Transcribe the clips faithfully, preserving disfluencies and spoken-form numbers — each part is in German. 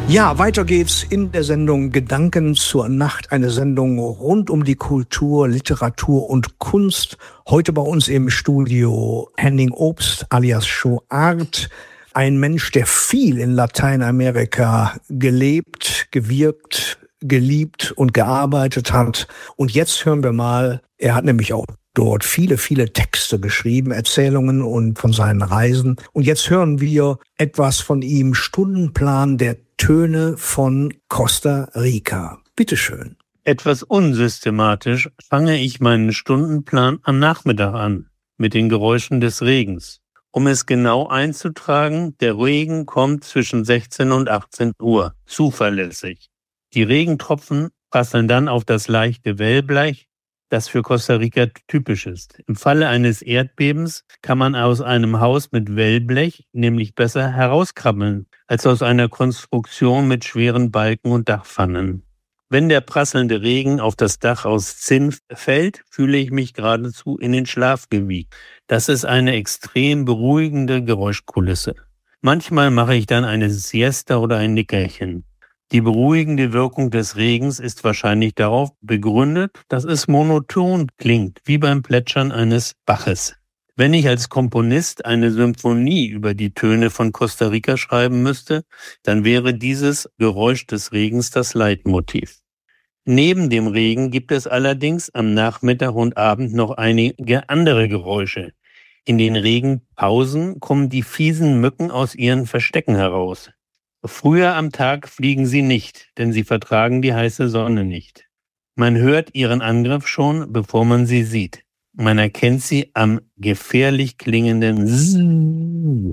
Ja, weiter geht's in der Sendung Gedanken zur Nacht. Eine Sendung rund um die Kultur, Literatur und Kunst. Heute bei uns im Studio Henning Obst alias Shoart. Ein Mensch, der viel in Lateinamerika gelebt, gewirkt, geliebt und gearbeitet hat. Und jetzt hören wir mal, er hat nämlich auch dort viele, viele Texte geschrieben, Erzählungen und von seinen Reisen. Und jetzt hören wir etwas von ihm, Stundenplan der Töne von Costa Rica. Bitteschön. Etwas unsystematisch fange ich meinen Stundenplan am Nachmittag an, mit den Geräuschen des Regens. Um es genau einzutragen, der Regen kommt zwischen sechzehn und achtzehn Uhr, zuverlässig. Die Regentropfen prasseln dann auf das leichte Wellblech, das für Costa Rica typisch ist. Im Falle eines Erdbebens kann man aus einem Haus mit Wellblech nämlich besser herauskrabbeln, als aus einer Konstruktion mit schweren Balken und Dachpfannen. Wenn der prasselnde Regen auf das Dach aus Zinn fällt, fühle ich mich geradezu in den Schlaf gewiegt. Das ist eine extrem beruhigende Geräuschkulisse. Manchmal mache ich dann eine Siesta oder ein Nickerchen. Die beruhigende Wirkung des Regens ist wahrscheinlich darauf begründet, dass es monoton klingt, wie beim Plätschern eines Baches. Wenn ich als Komponist eine Symphonie über die Töne von Costa Rica schreiben müsste, dann wäre dieses Geräusch des Regens das Leitmotiv. Neben dem Regen gibt es allerdings am Nachmittag und Abend noch einige andere Geräusche. In den Regenpausen kommen die fiesen Mücken aus ihren Verstecken heraus. Früher am Tag fliegen sie nicht, denn sie vertragen die heiße Sonne nicht. Man hört ihren Angriff schon, bevor man sie sieht. Man erkennt sie am gefährlich klingenden Zzzz.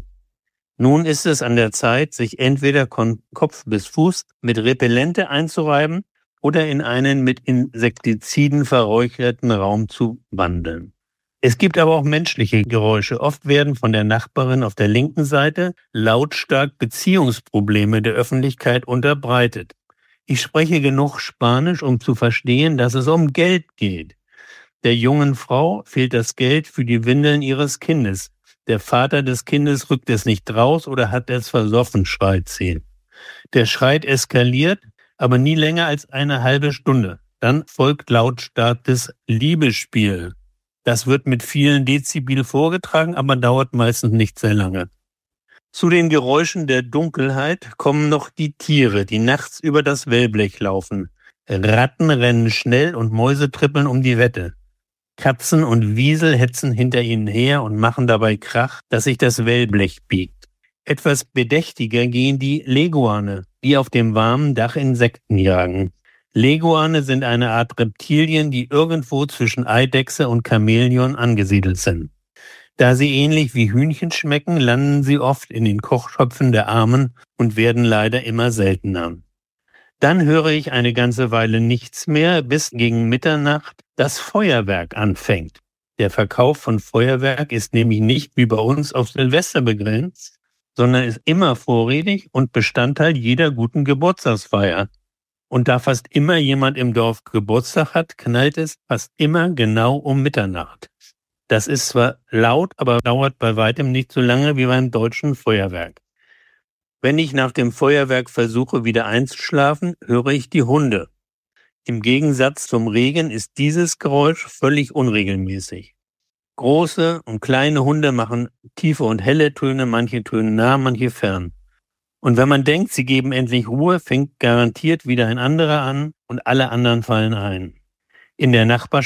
Nun ist es an der Zeit, sich entweder von Kopf bis Fuß mit Repellente einzureiben oder in einen mit Insektiziden verräucherten Raum zu wandeln. Es gibt aber auch menschliche Geräusche. Oft werden von der Nachbarin auf der linken Seite lautstark Beziehungsprobleme der Öffentlichkeit unterbreitet. Ich spreche genug Spanisch, um zu verstehen, dass es um Geld geht. Der jungen Frau fehlt das Geld für die Windeln ihres Kindes. Der Vater des Kindes rückt es nicht raus oder hat es versoffen, schreit sie. Der Schrei eskaliert, aber nie länger als eine halbe Stunde. Dann folgt lautstarkes Liebesspiel. Das wird mit vielen Dezibel vorgetragen, aber dauert meistens nicht sehr lange. Zu den Geräuschen der Dunkelheit kommen noch die Tiere, die nachts über das Wellblech laufen. Ratten rennen schnell und Mäuse trippeln um die Wette. Katzen und Wiesel hetzen hinter ihnen her und machen dabei Krach, dass sich das Wellblech biegt. Etwas bedächtiger gehen die Leguane, die auf dem warmen Dach Insekten jagen. Leguane sind eine Art Reptilien, die irgendwo zwischen Eidechse und Chamäleon angesiedelt sind. Da sie ähnlich wie Hühnchen schmecken, landen sie oft in den Kochtöpfen der Armen und werden leider immer seltener. Dann höre ich eine ganze Weile nichts mehr, bis gegen Mitternacht das Feuerwerk anfängt. Der Verkauf von Feuerwerk ist nämlich nicht wie bei uns auf Silvester begrenzt, sondern ist immer vorrätig und Bestandteil jeder guten Geburtstagsfeier. Und da fast immer jemand im Dorf Geburtstag hat, knallt es fast immer genau um Mitternacht. Das ist zwar laut, aber dauert bei weitem nicht so lange wie beim deutschen Feuerwerk. Wenn ich nach dem Feuerwerk versuche, wieder einzuschlafen, höre ich die Hunde. Im Gegensatz zum Regen ist dieses Geräusch völlig unregelmäßig. Große und kleine Hunde machen tiefe und helle Töne, manche Töne nah, manche fern. Und wenn man denkt, sie geben endlich Ruhe, fängt garantiert wieder ein anderer an und alle anderen fallen ein. In der Nachbarschaft